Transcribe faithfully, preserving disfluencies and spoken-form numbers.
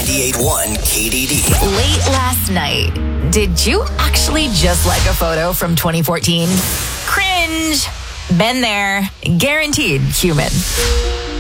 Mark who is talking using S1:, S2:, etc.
S1: ninety-eight point one K D D.
S2: Late last night, did you actually just like a photo from twenty fourteen? Cringe. Been there. Guaranteed human.